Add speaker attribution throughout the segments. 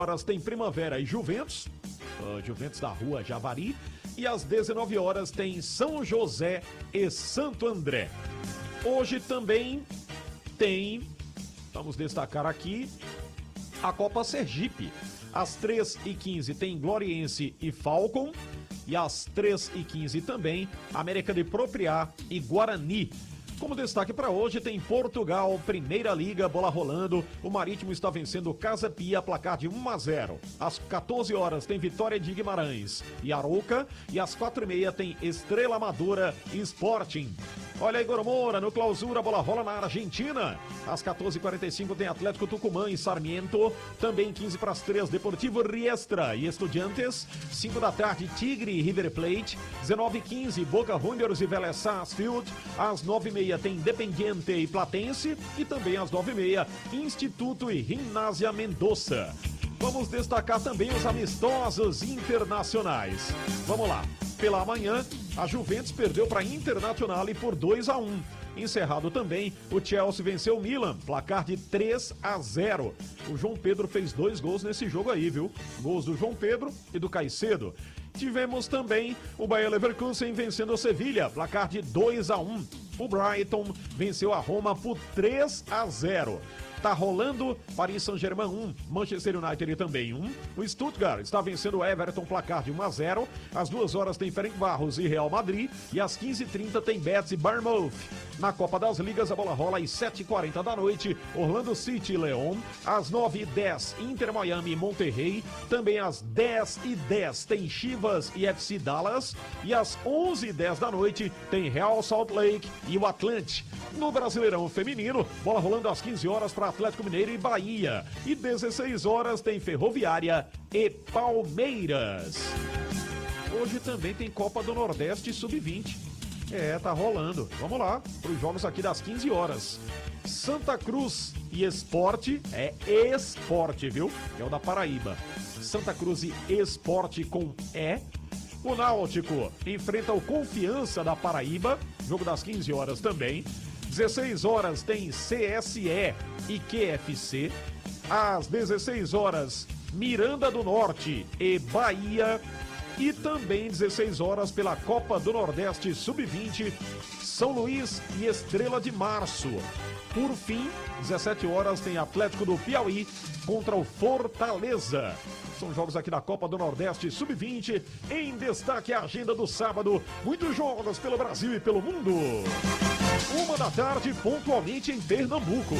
Speaker 1: horas tem Primavera e Juventus, Juventus da Rua Javari, e às 19 horas tem São José e Santo André. Hoje também tem, vamos destacar aqui, a Copa Sergipe. Às 3h15 tem Gloriense e Falcon, e às 3h15 também América de Propriá e Guarani. Como destaque para hoje tem Portugal, Primeira Liga, bola rolando. O Marítimo está vencendo Casa Pia, placar de 1-0. Às 14 horas tem Vitória de Guimarães e Arouca. E às 4h30 tem Estrela Amadora e Sporting. Olha aí, Igor Moura, no Clausura, bola rola na Argentina. Às 14h45 tem Atlético Tucumã e Sarmiento. Também 15:03, Deportivo Riestra e Estudiantes. 5 da tarde, Tigre e River Plate. 19h15, Boca Juniors e Vélez Sarsfield. Às 9h30 tem Independiente e Platense. E também às 9h30, Instituto e Gimnasia Mendoza. Vamos destacar também os amistosos internacionais. Vamos lá. Pela manhã, a Juventus perdeu para a Internazionale por 2-1. Encerrado também, o Chelsea venceu o Milan, placar de 3-0. O João Pedro fez 2 gols nesse jogo aí, viu? Gols do João Pedro e do Caicedo. Tivemos também o Bayer Leverkusen vencendo o Sevilha, placar de 2-1. O Brighton venceu a Roma por 3-0. Tá rolando Paris Saint-Germain 1, Manchester United também 1. O Stuttgart está vencendo o Everton, placar de 1-0. Às 2 horas tem Ferencváros e Real Madrid. E às 15h30 tem Betis e Bournemouth. Na Copa das Ligas, a bola rola às 7h40 da noite. Orlando City e León. Às 9h10, Inter Miami e Monterrey. Também às 10h10 tem Chivas e FC Dallas. E às 11h10 da noite tem Real Salt Lake e o Atlante. No Brasileirão Feminino, bola rolando às 15 horas para Atlético Mineiro e Bahia. E 16 horas tem Ferroviária e Palmeiras. Hoje também tem Copa do Nordeste Sub-20. Tá rolando. Vamos lá, para os jogos aqui das 15 horas. Santa Cruz e Esporte, Esporte, viu? É o da Paraíba. Santa Cruz e Esporte com E. O Náutico enfrenta o Confiança da Paraíba, jogo das 15 horas também. 16 horas tem CSE e QFC. Às 16 horas, Miranda do Norte e Bahia. E também 16 horas pela Copa do Nordeste Sub-20, São Luís e Estrela de Março. Por fim, 17 horas tem Atlético do Piauí contra o Fortaleza. São jogos aqui da Copa do Nordeste Sub-20. Em destaque a agenda do sábado. Muitos jogos pelo Brasil e pelo mundo. 1 da tarde, pontualmente em Pernambuco.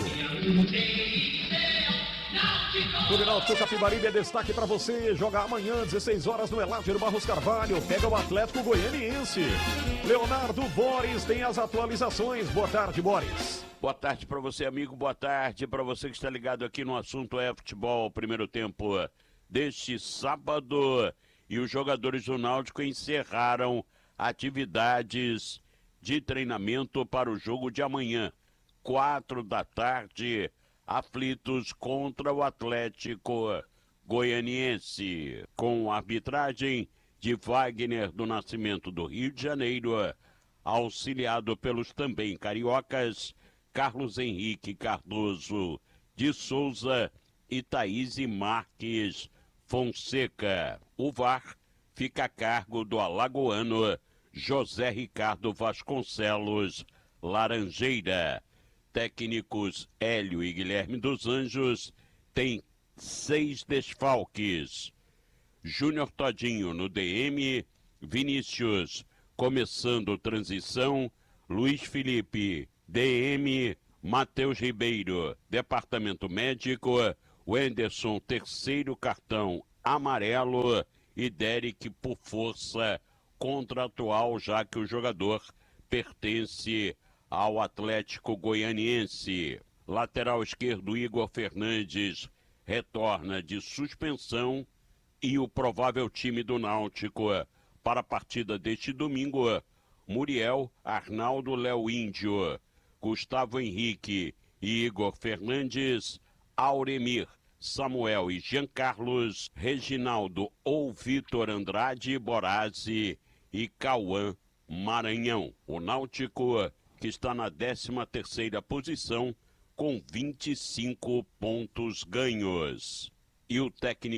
Speaker 1: Clube Náutico Capibaribe é destaque para você. Joga amanhã, 16 horas, no Eládio Barros Carvalho. Pega o Atlético Goianiense. Leonardo Boris tem as atualizações. Boa tarde, Boris.
Speaker 2: Boa tarde para você, amigo. Boa tarde para você que está ligado aqui no assunto futebol. Primeiro tempo deste sábado. E os jogadores do Náutico encerraram atividades de treinamento para o jogo de amanhã. 4 da tarde, aflitos contra o Atlético Goianiense. Com a arbitragem de Wagner do Nascimento do Rio de Janeiro, auxiliado pelos também cariocas, Carlos Henrique Cardoso de Souza e Thaís Marques Fonseca. O VAR fica a cargo do alagoano José Ricardo Vasconcelos Laranjeira. Técnicos Hélio e Guilherme dos Anjos têm 6 desfalques. Júnior Todinho no DM, Vinícius começando transição, Luiz Felipe, DM, Matheus Ribeiro, Departamento Médico, Wenderson, terceiro cartão amarelo e Derek por força contratual, já que o jogador pertence ao Atlético Goianiense. Lateral esquerdo Igor Fernandes retorna de suspensão e o provável time do Náutico para a partida deste domingo: Muriel, Arnaldo, Léo Índio, Gustavo Henrique e Igor Fernandes, Auremir, Samuel e Jean Carlos, Reginaldo ou Vitor Andrade, Borazzi e Cauã Maranhão. O Náutico, que está na 13ª posição com 25 pontos ganhos. E o técnico